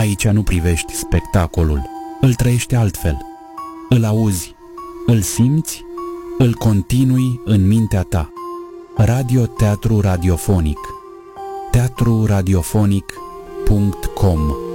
Aici nu privești spectacolul, îl trăiești altfel. Îl auzi, îl simți, îl continui în mintea ta. Radioteatru radiofonic. teatruradiofonic.com